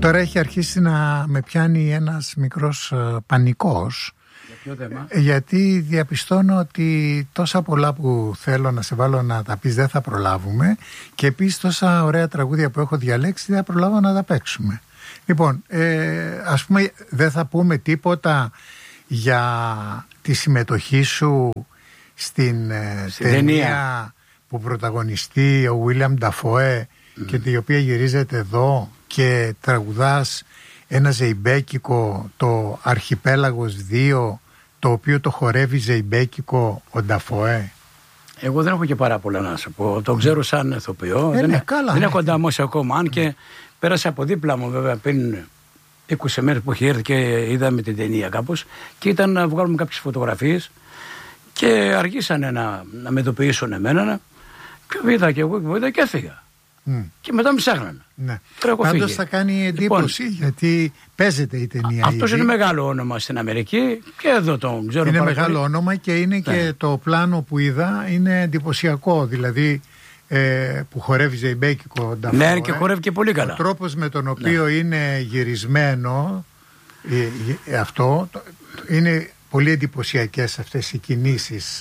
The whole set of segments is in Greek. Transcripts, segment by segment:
Τώρα έχει αρχίσει να με πιάνει ένας μικρός πανικός. Γιατί διαπιστώνω ότι τόσα πολλά που θέλω να σε βάλω να τα πεις δεν θα προλάβουμε, και επίσης τόσα ωραία τραγούδια που έχω διαλέξει δεν θα προλάβω να τα παίξουμε. Λοιπόν, ας πούμε δεν θα πούμε τίποτα για τη συμμετοχή σου στην ταινία που πρωταγωνιστεί ο William Dafoe και η οποία γυρίζεται εδώ και τραγουδάς ένα ζεϊμπέκικο, το Αρχιπέλαγος 2, το οποίο το χορεύει ζεϊμπέκικο ο Νταφοέ. Εγώ δεν έχω και πάρα πολλά να σου πω. Το ξέρω σαν ηθοποιό. Δεν έχω ανταμώσει ακόμα. Αν και πέρασε από δίπλα μου βέβαια πριν 20 μέρες που είχε έρθει και είδαμε την ταινία κάπως, και ήταν να βγάλουμε κάποιες φωτογραφίες και αργήσανε να με ειδοποιήσουν εμένα, και είδα και εγώ και έφυγα. Και μετά με ψάχνανε. Ναι. Πάντως θα κάνει εντύπωση, γιατί παίζεται η ταινία. Αυτός είναι μεγάλο όνομα στην Αμερική και εδώ τον ξέρω. Είναι μεγάλο όνομα και είναι και το πλάνο που είδα είναι εντυπωσιακό. Δηλαδή που χορεύει ζεϊμπέκικο Νταφοέ. Ναι, και χορεύει και πολύ καλά. Ο τρόπος με τον οποίο είναι γυρισμένο αυτό, είναι πολύ εντυπωσιακές αυτές οι κινήσεις.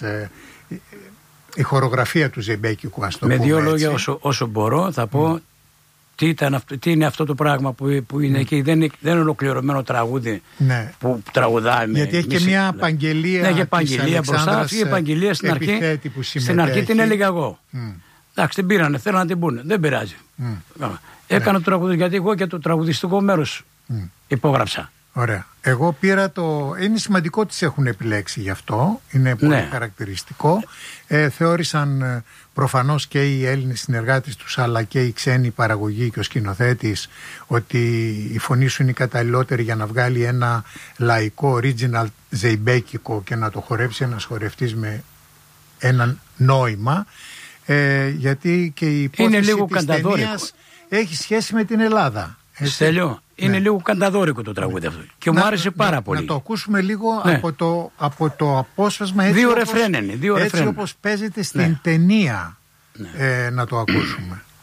Η χορογραφία του ζεϊμπέκικου, ας το πούμε. Με δύο λόγια, όσο μπορώ, θα πω τι είναι αυτό το πράγμα που είναι εκεί. Δεν είναι ολοκληρωμένο τραγούδι που τραγουδάει. Γιατί έχει και μια απαγγελία. Ναι, έχει επαγγελία μπροστά. Αυτή η επαγγελία στην αρχή την έλεγα εγώ. Εντάξει, την πήρανε, θέλουν να την πούνε. Δεν πειράζει. Έκανα το τραγούδι, γιατί εγώ και το τραγουδιστικό μέρος υπόγραψα. Ωραία. Εγώ πήρα είναι σημαντικό ότι σε έχουν επιλέξει γι' αυτό. Είναι πολύ χαρακτηριστικό. Θεώρησαν προφανώς και οι Έλληνες συνεργάτες τους, αλλά και η ξένη παραγωγή και ο σκηνοθέτης, ότι η φωνή σου είναι η καταλληλότερη για να βγάλει ένα λαϊκό original ζεϊμπέκικο και να το χορέψει ένας χορευτής με ένα νόημα. Γιατί και η υπόθεση της ταινίας έχει σχέση με την Ελλάδα. Στέλιο, είναι λίγο κανταδόρικο το τραγούδι αυτό. Και μου άρεσε πάρα πολύ. Να το ακούσουμε λίγο από το απόσπασμα, έτσι, δύο ρεφρέν είναι. Έτσι όπως παίζεται στην ταινία, να το ακούσουμε.